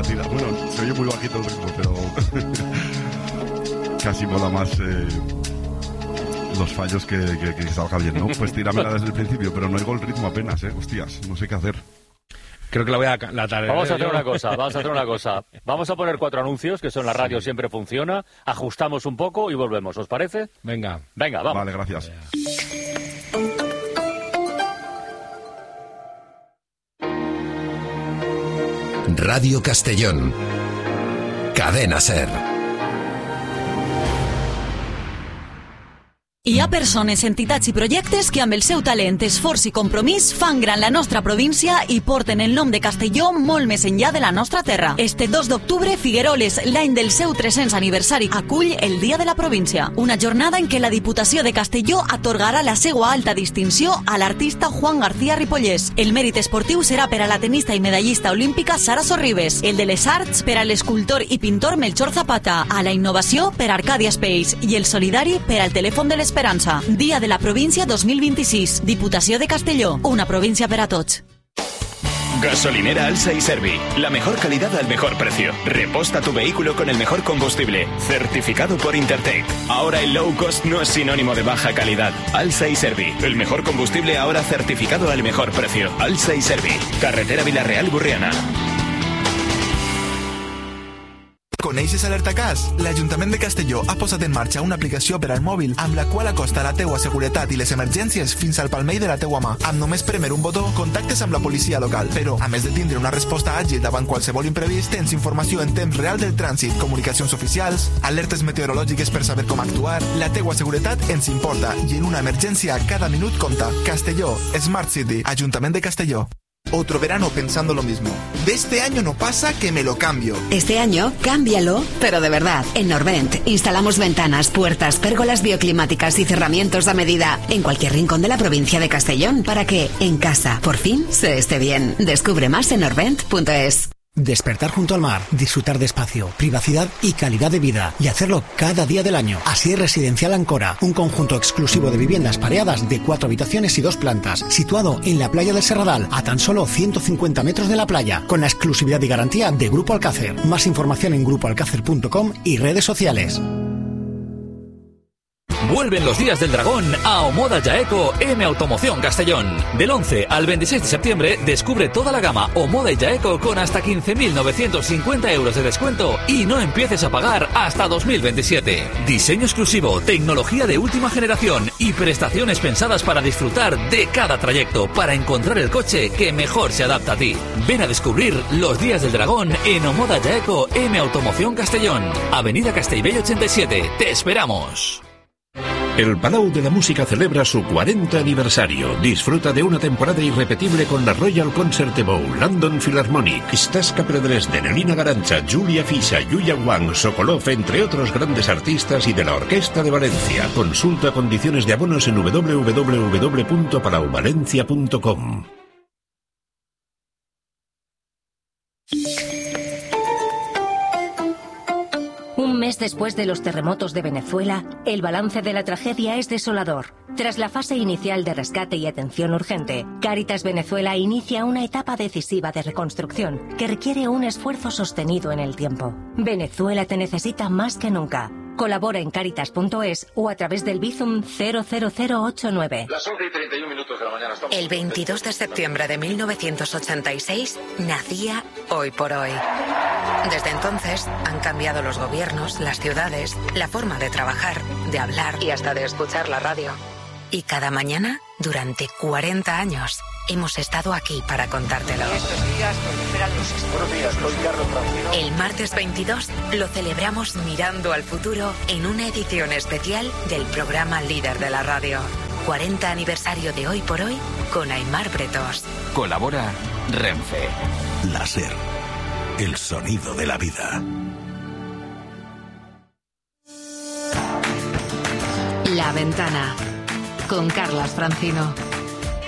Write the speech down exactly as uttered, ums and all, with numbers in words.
tira. Bueno, se oye muy bajito el ritmo, pero casi mola más eh, los fallos que, que, que salga bien, ¿no? Pues tíramela desde el principio, pero no oigo el ritmo apenas, ¿eh? Hostias, no sé qué hacer. Creo que la voy a la tarea. Vamos a hacer una cosa, vamos a hacer una cosa. Vamos a poner cuatro anuncios, que eso en la radio sí. siempre funciona. Ajustamos un poco y volvemos, ¿os parece? Venga. Venga, vamos. Vale, gracias. Radio Castellón. Cadena SER. Hi ha persones, entitats i projectes que amb el seu talent, esforç i compromís fan gran la nostra província i porten el nom de Castelló molt més enllà de la nostra terra. Este dos d'octubre, Figueroles, l'any del seu tres-cents aniversari, acull el Dia de la Província, una jornada en què la Diputació de Castelló atorgarà la seva alta distinció a l'artista Juan García Ripollès. El mèrit esportiu serà per a la tenista i medallista olímpica Sara Sorribes, el de les arts per a l'escultor i pintor Melchor Zapata, a la innovació per Arcadia Space i el solidari per al telèfon de l'Esperança. Día de la Provincia dos mil veintiséis. Diputació de Castelló. Una provincia para tots. Gasolinera Alsa y Servi. La mejor calidad al mejor precio. Reposta tu vehículo con el mejor combustible. Certificado por Intertech. Ahora el low cost no es sinónimo de baja calidad. Alsa y Servi. El mejor combustible ahora certificado al mejor precio. Alsa y Servi. Carretera Villarreal-Burriana. Coneixes Alerta Cas? L'Ajuntament de Castelló ha posat en marxa una aplicació per al mòbil amb la qual acosta la teua seguretat i les emergències fins al palmell de la teua mà. Amb només premer un botó, contactes amb la policia local. Però, a més de tindre una resposta àgil davant qualsevol imprevist, tens informació en temps real del trànsit, comunicacions oficials, alertes meteorològiques per saber com actuar. La teua seguretat ens importa i en una emergència cada minut compta. Castelló, Smart City, Ajuntament de Castelló. Otro verano pensando lo mismo. De este año no pasa que me lo cambio. Este año, cámbialo, pero de verdad. En Norvent instalamos ventanas, puertas, pérgolas bioclimáticas y cerramientos a medida en cualquier rincón de la provincia de Castellón para que, en casa, por fin, se esté bien. Descubre más en norvent punto es. Despertar junto al mar, disfrutar de espacio, privacidad y calidad de vida, y hacerlo cada día del año. Así es Residencial Ancora, un conjunto exclusivo de viviendas pareadas de cuatro habitaciones y dos plantas, situado en la playa del Serradal, a tan solo ciento cincuenta metros de la playa, con la exclusividad y garantía de Grupo Alcácer. Más información en grupo alcácer punto com y redes sociales. Vuelven los días del dragón a Omoda Yaeco en Automoción Castellón. Del once al veintiséis de septiembre descubre toda la gama Omoda y Yaeco con hasta quince mil novecientos cincuenta euros de descuento y no empieces a pagar hasta dos mil veintisiete. Diseño exclusivo, tecnología de última generación y prestaciones pensadas para disfrutar de cada trayecto para encontrar el coche que mejor se adapta a ti. Ven a descubrir los días del dragón en Omoda Yaeco en Automoción Castellón. Avenida Castellbell ochenta y siete. Te esperamos. El Palau de la Música celebra su cuarenta aniversario. Disfruta de una temporada irrepetible con la Royal Concert Bowl, London Philharmonic, Staska Predresden, Elina Garancha, Julia Fischer, Yuya Wang, Sokolov, entre otros grandes artistas, y de la Orquesta de Valencia. Consulta condiciones de abonos en doble u doble u doble u punto palau valencia punto com. Un mes después de los terremotos de Venezuela, el balance de la tragedia es desolador. Tras la fase inicial de rescate y atención urgente, Cáritas Venezuela inicia una etapa decisiva de reconstrucción que requiere un esfuerzo sostenido en el tiempo. Venezuela te necesita más que nunca. Colabora en Cáritas punto es o a través del Bizum cero cero cero ocho nueve. Las once y treinta y un minutos de la mañana. Estamos... El veintidós de septiembre de mil novecientos ochenta y seis nacía Hoy por Hoy. Desde entonces han cambiado los gobiernos, las ciudades, la forma de trabajar, de hablar y hasta de escuchar la radio. Y cada mañana, durante cuarenta años, hemos estado aquí para contártelo. Estos días nos esperan los Buenos días, soy Carlos Francino. El martes veintidós lo celebramos mirando al futuro en una edición especial del programa líder de la radio. cuarenta aniversario de Hoy por Hoy con Aimar Bretos. Colabora Renfe. La SER. El sonido de la vida. La Ventana con Carlas Francino.